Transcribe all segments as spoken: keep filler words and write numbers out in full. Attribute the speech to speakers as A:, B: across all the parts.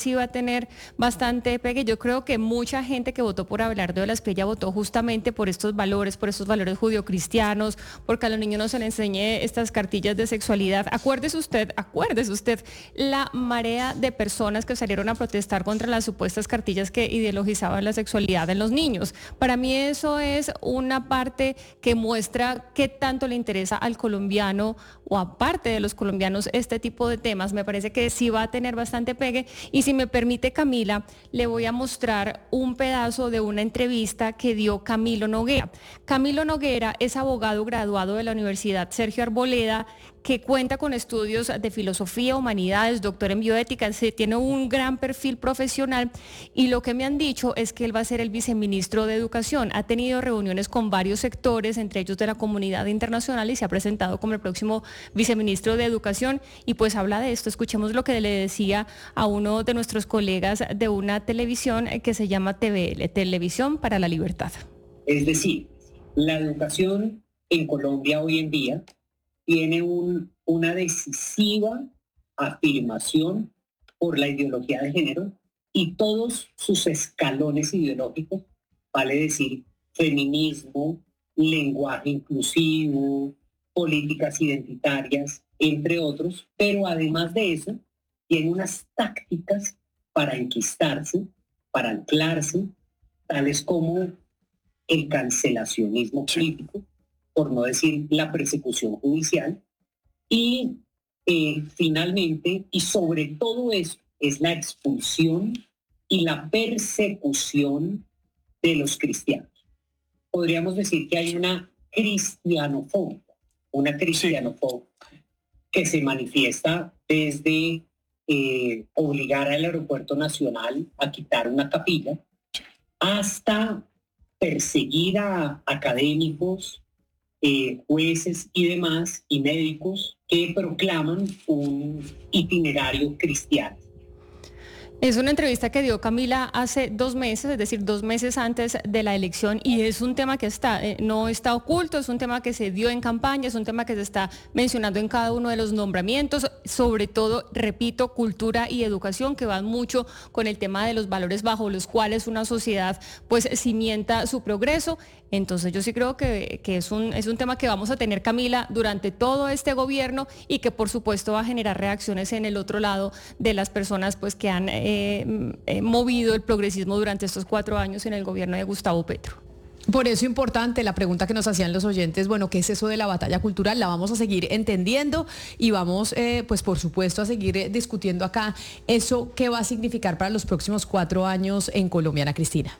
A: sí va a tener bastante pegue. Yo creo que mucha gente que votó por Abelardo de la Espriella votó justamente por estos valores, por estos valores judio-cristianos, porque a los niños no se les enseñe estas cartillas de sexualidad. Acuérdese usted, acuérdese usted, la marea de personas que salieron a protestar contra las supuestas cartillas que ideologizaban la sexualidad en los niños. Para mí eso es una parte que muestra qué tanto le interesa al colombiano o aparte de los colombianos este tipo de temas. Me parece que sí va a tener bastante pegue. Y si me permite, Camila, le voy a mostrar un pedazo de una entrevista que dio Camilo Noguera. Camilo Noguera es abogado graduado de la Universidad Sergio Arboleda, que cuenta con estudios de filosofía, humanidades, doctor en bioética, se tiene un gran perfil profesional, y lo que me han dicho es que él va a ser el viceministro de Educación. Ha tenido reuniones con varios sectores, entre ellos de la comunidad internacional, y se ha presentado como el próximo viceministro de Educación, y pues habla de esto. Escuchemos lo que le decía a uno de nuestros colegas de una televisión que se llama T V L, Televisión para la Libertad.
B: Es decir, la educación en Colombia hoy en día tiene un, una decisiva afirmación por la ideología de género y todos sus escalones ideológicos, vale decir, feminismo, lenguaje inclusivo, políticas identitarias, entre otros, pero además de eso, tiene unas tácticas para enquistarse, para anclarse, tales como el cancelacionismo político, por no decir la persecución judicial, y eh, finalmente, y sobre todo eso, es la expulsión y la persecución de los cristianos. Podríamos decir que hay una cristianofobia, una cristianofobia que se manifiesta desde eh, obligar al aeropuerto nacional a quitar una capilla, hasta perseguir a académicos, eh, jueces y demás, y médicos que proclaman un itinerario cristiano.
A: Es una entrevista que dio Camila hace dos meses, es decir, dos meses antes de la elección, y es un tema que está, eh, no está oculto, es un tema que se dio en campaña, es un tema que se está mencionando en cada uno de los nombramientos, sobre todo, repito, cultura y educación, que van mucho con el tema de los valores bajo los cuales una sociedad pues cimienta su progreso. Entonces yo sí creo que, que es, un, es un tema que vamos a tener, Camila, durante todo este gobierno, y que por supuesto va a generar reacciones en el otro lado de las personas pues que han eh, eh, movido el progresismo durante estos cuatro años en el gobierno de Gustavo Petro.
C: Por eso importante la pregunta que nos hacían los oyentes, bueno, ¿qué es eso de la batalla cultural? La vamos a seguir entendiendo y vamos, eh, pues por supuesto, a seguir eh, discutiendo acá eso qué va a significar para los próximos cuatro años en Colombia, Ana Cristina.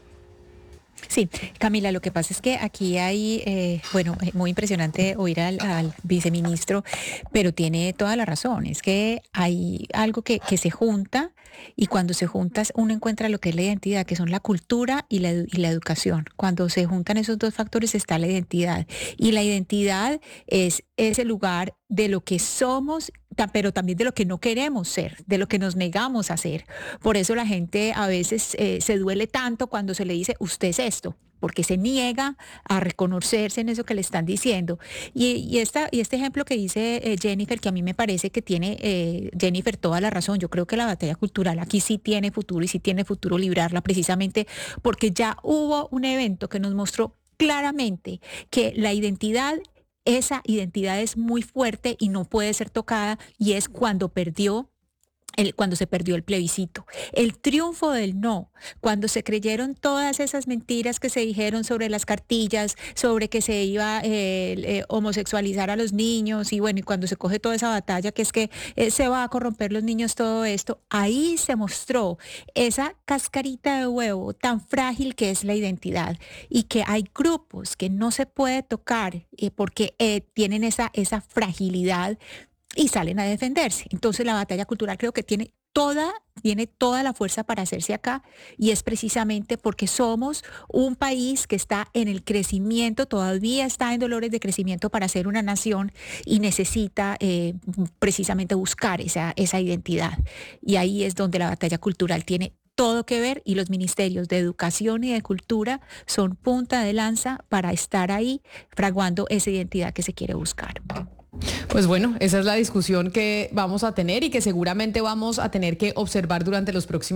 D: Sí, Camila, lo que pasa es que aquí hay, eh, bueno, muy impresionante oír al, al viceministro, pero tiene toda la razón. Es que hay algo que, que se junta, y cuando se junta uno encuentra lo que es la identidad, que son la cultura y la, y la educación. Cuando se juntan esos dos factores está la identidad. Y la identidad es ese lugar de lo que somos, pero también de lo que no queremos ser, de lo que nos negamos a ser. Por eso la gente a veces eh, se duele tanto cuando se le dice, usted es esto, porque se niega a reconocerse en eso que le están diciendo. Y, y, esta, y este ejemplo que dice eh, Jennifer, que a mí me parece que tiene eh, Jennifer toda la razón. Yo creo que la batalla cultural aquí sí tiene futuro, y sí tiene futuro librarla, precisamente porque ya hubo un evento que nos mostró claramente que la identidad, esa identidad es muy fuerte y no puede ser tocada, y es cuando perdió El, cuando se perdió el plebiscito, el triunfo del no, cuando se creyeron todas esas mentiras que se dijeron sobre las cartillas, sobre que se iba a eh, eh, homosexualizar a los niños, y bueno, y cuando se coge toda esa batalla que es que eh, se va a corromper los niños, todo esto, ahí se mostró esa cascarita de huevo tan frágil que es la identidad, y que hay grupos que no se puede tocar eh, porque eh, tienen esa, esa fragilidad, y salen a defenderse. Entonces la batalla cultural creo que tiene toda, tiene toda la fuerza para hacerse acá, y es precisamente porque somos un país que está en el crecimiento, todavía está en dolores de crecimiento para ser una nación, y necesita eh, precisamente buscar esa, esa identidad. Y ahí es donde la batalla cultural tiene todo que ver, y los ministerios de Educación y de Cultura son punta de lanza para estar ahí fraguando esa identidad que se quiere buscar.
C: Pues bueno, esa es la discusión que vamos a tener y que seguramente vamos a tener que observar durante los próximos